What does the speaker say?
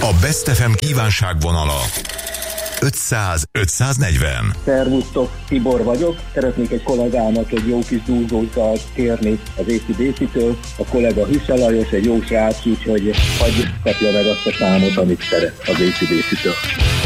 A Best FM kívánságvonala 500-540. Szervusztok, Tibor vagyok. Szeretnék egy kollégának egy jó kis dúzózat kérni az AC/DC-től. A kollega Hüsse Lajos, egy jó srác, úgyhogy hagyj kapja meg azt a számot, amit szeret az AC/DC-től.